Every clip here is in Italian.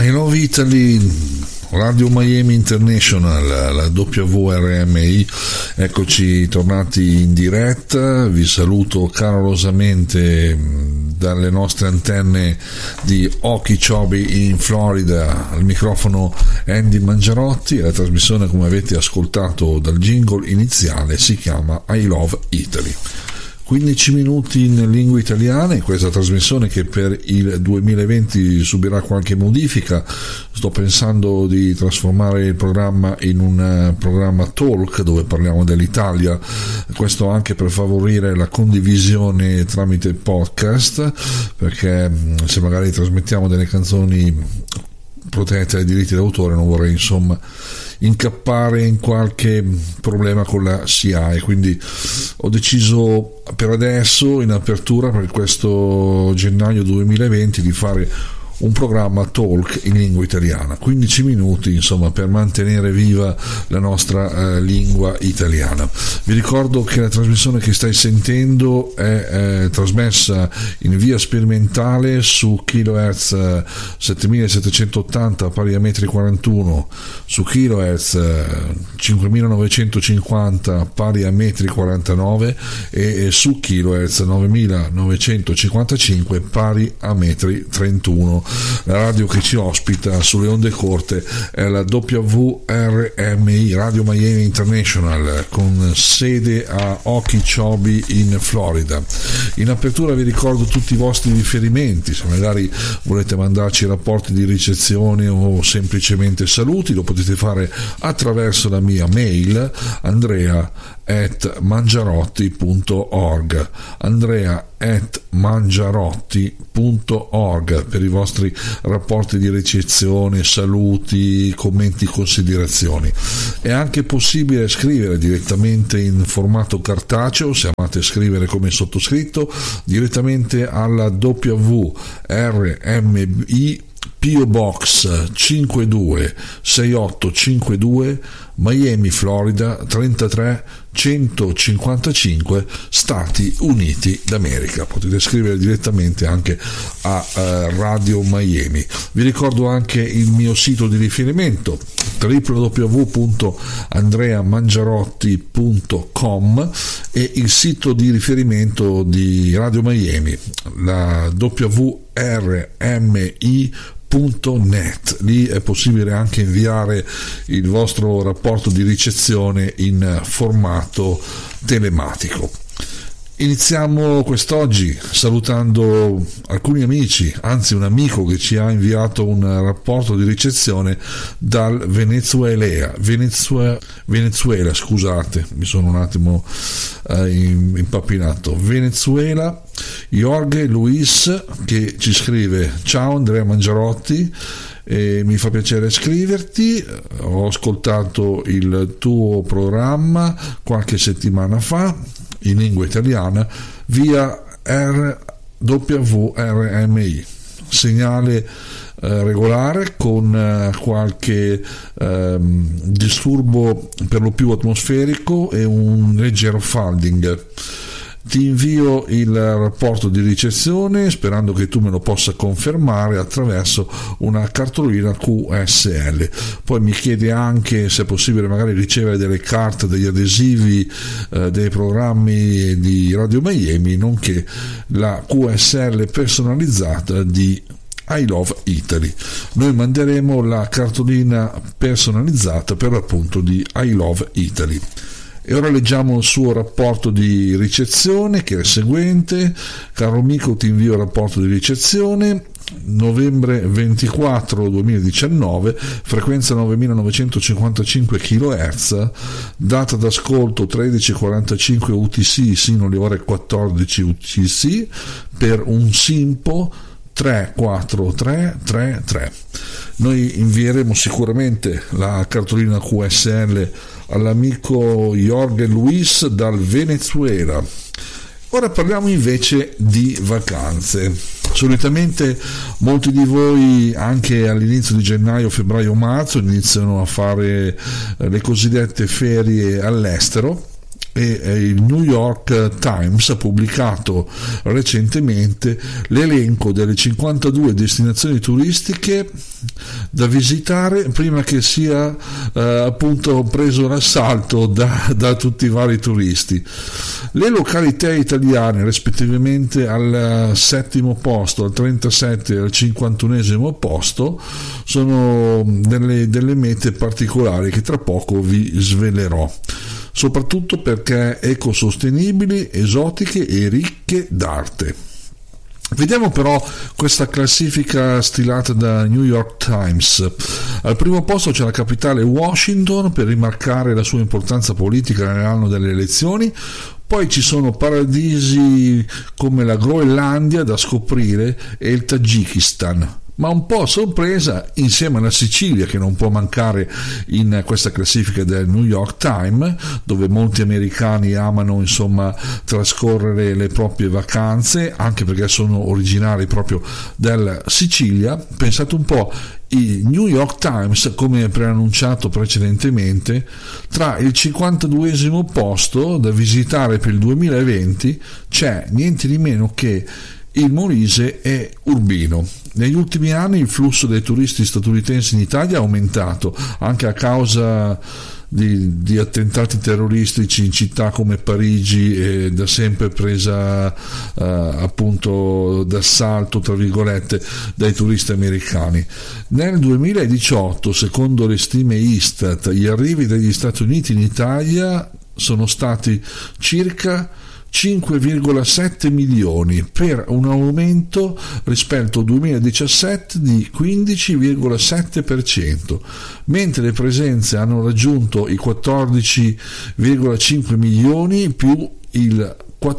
I Love Italy, Radio Miami International, la WRMI, eccoci tornati in diretta. Vi saluto calorosamente dalle nostre antenne di Okeechobee in Florida. Al microfono Andy Mangiarotti e la trasmissione, come avete ascoltato dal jingle iniziale, si chiama I Love Italy. 15 minuti in lingua italiana in questa trasmissione che per il 2020 subirà qualche modifica. Sto pensando di trasformare il programma in un programma talk dove parliamo dell'Italia, questo anche per favorire la condivisione tramite podcast, perché se magari trasmettiamo delle canzoni protette dai diritti d'autore non vorrei insomma incappare in qualche problema con la SIAE, quindi ho deciso per adesso, in apertura per questo gennaio 2020, di fare un programma talk in lingua italiana, 15 minuti insomma per mantenere viva la nostra lingua italiana. Vi ricordo che la trasmissione che stai sentendo è trasmessa in via sperimentale su kHz 7780 pari a metri 41, su kHz 5950 pari a metri 49 e su kHz 9955 pari a metri 31. La radio che ci ospita sulle onde corte è la WRMI, Radio Miami International, con sede a Okeechobee in Florida. In apertura vi ricordo tutti i vostri riferimenti, se magari volete mandarci rapporti di ricezione o semplicemente saluti, lo potete fare attraverso la mia mail andrea@mangiarotti.org, andrea@mangiarotti.org per i vostri rapporti di ricezione, saluti, commenti, considerazioni. È anche possibile scrivere direttamente in formato cartaceo, se amate scrivere come sottoscritto, direttamente alla WRMI PO Box 526852 Miami, Florida 33155, Stati Uniti d'America. Potete scrivere direttamente anche a Radio Miami. Vi ricordo anche il mio sito di riferimento www.andreamangiarotti.com e il sito di riferimento di Radio Miami, la WRMI.net. Lì è possibile anche inviare il vostro rapporto di ricezione in formato telematico. Iniziamo quest'oggi salutando alcuni amici, anzi un amico che ci ha inviato un rapporto di ricezione dal Venezuela, scusate, mi sono un attimo impappinato. Venezuela, Jorge Luis, che ci scrive: ciao Andrea Mangiarotti, mi fa piacere scriverti, ho ascoltato il tuo programma qualche settimana fa in lingua italiana via WRMI, segnale regolare con qualche disturbo per lo più atmosferico e un leggero folding. Ti invio il rapporto di ricezione sperando che tu me lo possa confermare attraverso una cartolina QSL. Poi mi chiede anche se è possibile magari ricevere delle carte, degli adesivi dei programmi di Radio Miami, nonché la QSL personalizzata di I Love Italy. Noi manderemo la cartolina personalizzata per l'appunto di I Love Italy. E ora leggiamo il suo rapporto di ricezione, che è il seguente: caro amico, ti invio il rapporto di ricezione, novembre 24 2019, frequenza 9955 kHz, data d'ascolto 13:45 UTC sino alle ore 14 UTC per un SINPO 34333. Noi invieremo sicuramente la cartolina QSL all'amico Jorge Luis dal Venezuela. Ora parliamo invece di vacanze. Solitamente molti di voi anche all'inizio di gennaio, febbraio, marzo iniziano a fare le cosiddette ferie all'estero e il New York Times ha pubblicato recentemente l'elenco delle 52 destinazioni turistiche da visitare prima che sia appunto preso l'assalto da tutti i vari turisti. Le località italiane rispettivamente al 7° posto, al 37 e al 51° posto sono delle mete particolari che tra poco vi svelerò, soprattutto perché ecosostenibili, esotiche e ricche d'arte. Vediamo però questa classifica stilata da New York Times. Al primo posto c'è la capitale Washington per rimarcare la sua importanza politica nell'anno delle elezioni. Poi ci sono paradisi come la Groenlandia da scoprire e il Tagikistan. Ma un po' a sorpresa, insieme alla Sicilia, che non può mancare in questa classifica del New York Times, dove molti americani amano insomma trascorrere le proprie vacanze, anche perché sono originari proprio della Sicilia. Pensate un po', il New York Times, come preannunciato precedentemente, tra il 52° posto da visitare per il 2020 c'è niente di meno che il Molise e Urbino. Negli ultimi anni il flusso dei turisti statunitensi in Italia è aumentato anche a causa di attentati terroristici in città come Parigi, da sempre presa appunto d'assalto tra virgolette dai turisti americani. Nel 2018, secondo le stime Istat, gli arrivi dagli Stati Uniti in Italia sono stati circa 5,7 milioni, per un aumento rispetto al 2017 di 15,7%, mentre le presenze hanno raggiunto i 14,5 milioni più il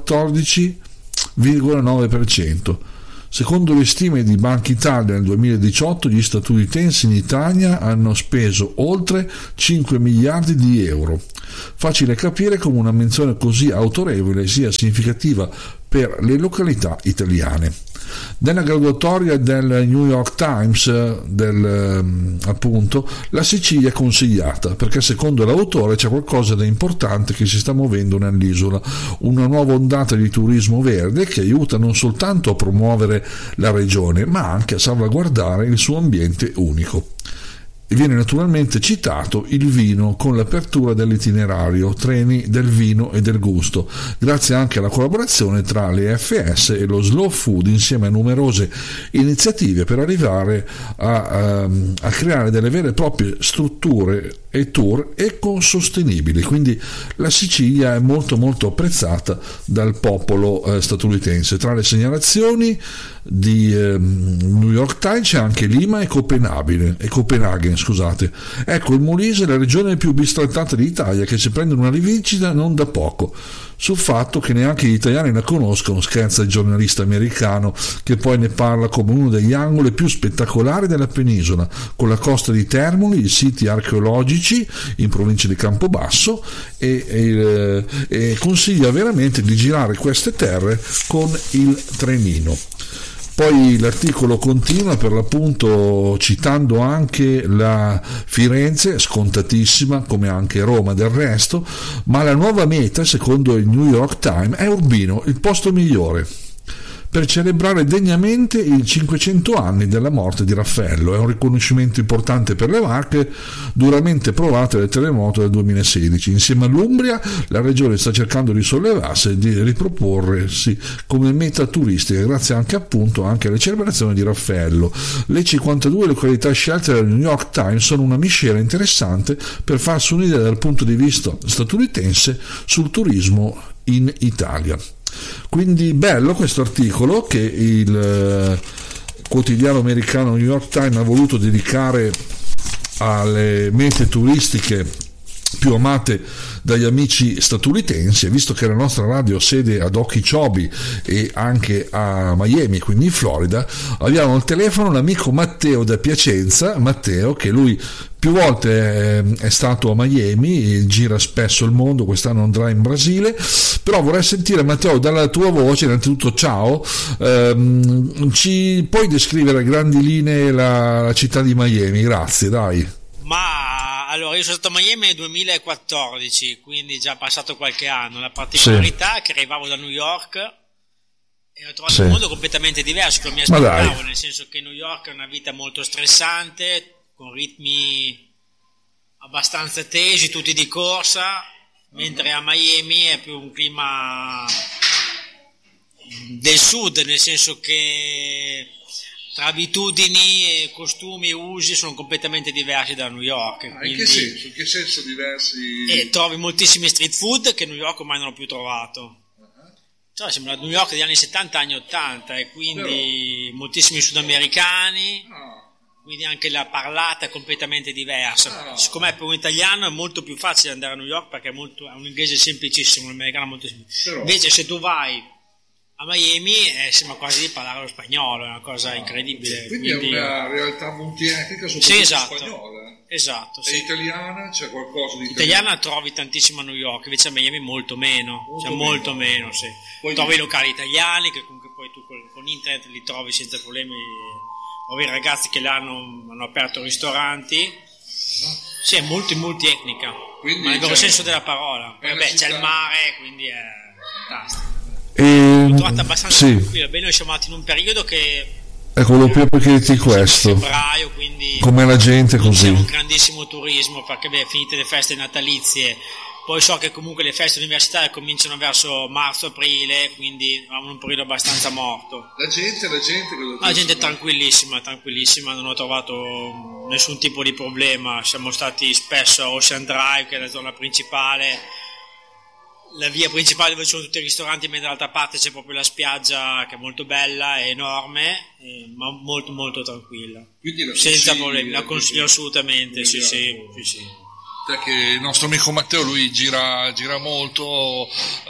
14,9%. Secondo le stime di Banca Italia nel 2018 gli statunitensi in Italia hanno speso oltre 5 miliardi di euro. Facile capire come una menzione così autorevole sia significativa per le località italiane. Nella graduatoria del New York Times appunto la Sicilia è consigliata perché secondo l'autore c'è qualcosa di importante che si sta muovendo nell'isola, una nuova ondata di turismo verde che aiuta non soltanto a promuovere la regione ma anche a salvaguardare il suo ambiente unico. E viene naturalmente citato il vino con l'apertura dell'itinerario Treni del Vino e del Gusto, grazie anche alla collaborazione tra le FS e lo Slow Food, insieme a numerose iniziative per arrivare a creare delle vere e proprie strutture e tour ecosostenibili. Quindi la Sicilia è molto molto apprezzata dal popolo statunitense. Tra le segnalazioni di New York Times c'è anche Lima e Copenaghen. Ecco, il Molise è la regione più bistrattata d'Italia, che si prende una rivincita non da poco sul fatto che neanche gli italiani la conoscono, scherza il giornalista americano, che poi ne parla come uno degli angoli più spettacolari della penisola, con la costa di Termoli, i siti archeologici in provincia di Campobasso, e consiglia veramente di girare queste terre con il trenino. Poi l'articolo continua per l'appunto citando anche la Firenze, scontatissima come anche Roma del resto, ma la nuova meta secondo il New York Times è Urbino, il posto migliore per celebrare degnamente i 500 anni della morte di Raffaello. È un riconoscimento importante per le Marche, duramente provate dal terremoto del 2016. Insieme all'Umbria, la regione sta cercando di sollevarsi e di riproporsi come meta turistica, grazie anche appunto anche alle celebrazioni di Raffaello. Le 52 località scelte dal New York Times sono una miscela interessante per farsi un'idea dal punto di vista statunitense sul turismo in Italia. Quindi bello questo articolo che il quotidiano americano New York Times ha voluto dedicare alle mete turistiche più amate dagli amici statunitensi, e visto che la nostra radio ha sede ad Okeechobee e anche a Miami, quindi in Florida, abbiamo al telefono l'amico Matteo da Piacenza. Matteo, che lui più volte è stato a Miami, gira spesso il mondo, quest'anno andrà in Brasile, però vorrei sentire, Matteo, dalla tua voce, innanzitutto ciao, ci puoi descrivere a grandi linee la città di Miami? Grazie, dai. Ma Allora, io sono stato a Miami nel 2014, quindi già passato qualche anno. La particolarità è che arrivavo da New York e ho trovato un mondo completamente diverso che non mi aspettavo, nel senso che New York è una vita molto stressante, con ritmi abbastanza tesi, tutti di corsa, mentre a Miami è più un clima del sud, nel senso che tra abitudini, costumi e usi sono completamente diversi da New York. In che senso? In che senso diversi? Trovi moltissimi street food che New York ormai non ho più trovato. Cioè, sembra New York degli anni 70, anni 80, e quindi moltissimi sudamericani, quindi anche la parlata è completamente diversa. Siccome per un italiano è molto più facile andare a New York perché è un inglese semplicissimo, un americano molto semplice. Invece se tu vai a Miami sembra quasi di parlare lo spagnolo, è una cosa incredibile. Quindi è una realtà multietnica, soprattutto spagnola. Esatto. E italiana? C'è qualcosa di italiana? Trovi tantissimo a New York, invece a Miami molto meno. Molto meno, sì. Poi trovi i locali italiani che comunque poi tu con internet li trovi senza problemi. Trovi ragazzi che hanno aperto ristoranti. Sì, è molto multietnica, ma nel vero senso della parola. Vabbè, c'è il mare, quindi è fantastico. L'ho trovata abbastanza tranquilla. Beh, noi siamo andati in un periodo che volevo proprio chiederti questo, febbraio, quindi com'è la gente così? C'è un grandissimo turismo perché finite le feste natalizie, poi so che comunque le feste universitarie cominciano verso marzo-aprile, quindi è un periodo abbastanza morto. La gente è tranquillissima, non ho trovato nessun tipo di problema. Siamo stati spesso a Ocean Drive, che è la zona principale, la via principale dove ci sono tutti i ristoranti, mentre dall'altra parte c'è proprio la spiaggia che è molto bella, è enorme, ma molto molto tranquilla. Quindi senza problemi, la consiglio assolutamente, sì. Perché il nostro amico Matteo, lui gira molto,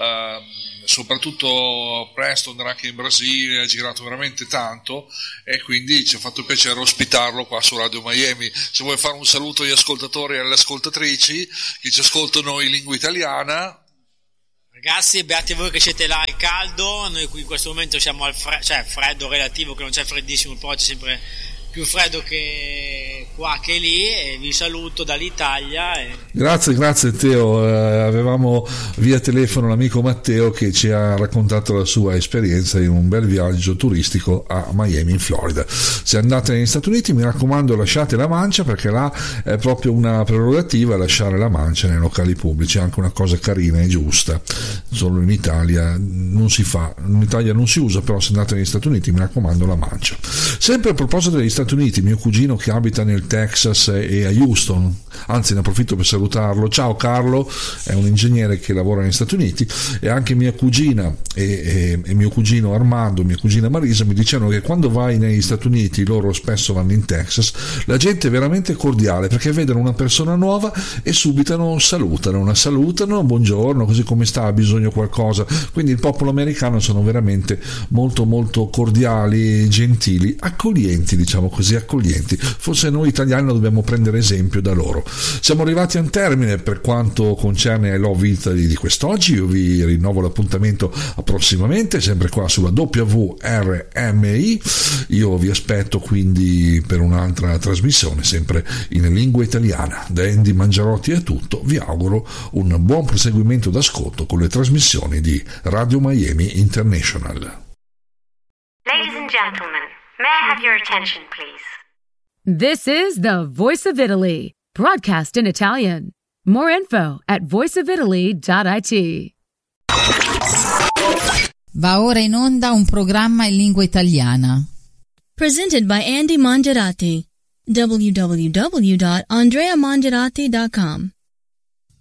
soprattutto presto andrà anche in Brasile, ha girato veramente tanto e quindi ci ha fatto piacere ospitarlo qua su Radio Miami. Se vuoi fare un saluto agli ascoltatori e alle ascoltatrici che ci ascoltano in lingua italiana. Ragazzi, beati voi che siete là al caldo, noi qui in questo momento siamo al freddo relativo, che non c'è freddissimo, però c'è sempre più freddo che qua che lì, e vi saluto dall'Italia. Grazie Teo, avevamo via telefono l'amico Matteo che ci ha raccontato la sua esperienza in un bel viaggio turistico a Miami in Florida. Se andate negli Stati Uniti, mi raccomando, lasciate la mancia, perché là è proprio una prerogativa lasciare la mancia nei locali pubblici, è anche una cosa carina e giusta. Solo in Italia non si fa, in Italia non si usa, però se andate negli Stati Uniti mi raccomando la mancia. Sempre a proposito degli Stati Uniti, mio cugino che abita nel Texas e a Houston, anzi ne approfitto per salutarlo, ciao Carlo, è un ingegnere che lavora negli Stati Uniti, e anche mia cugina e mio cugino Armando, mia cugina Marisa mi dicevano che quando vai negli Stati Uniti, loro spesso vanno in Texas, la gente è veramente cordiale, perché vedono una persona nuova e subito salutano, buongiorno, così come sta, ha bisogno qualcosa. Quindi il popolo americano sono veramente molto molto cordiali, gentili, accoglienti, diciamo così, accoglienti. Forse noi italiani dobbiamo prendere esempio da loro. Siamo arrivati a un termine per quanto concerne I Love Italy di quest'oggi. Io vi rinnovo l'appuntamento prossimamente, sempre qua sulla WRMI. Io vi aspetto quindi per un'altra trasmissione, sempre in lingua italiana. Da Andy Mangiarotti è tutto, vi auguro un buon proseguimento d'ascolto con le trasmissioni di Radio Miami International. Ladies and gentlemen, may I have your attention, please? This is the Voice of Italy, broadcast in Italian. More info at voiceofitaly.it. Va ora in onda un programma in lingua italiana. Presented by Andy Mangiarotti. www.andreamangiarotti.com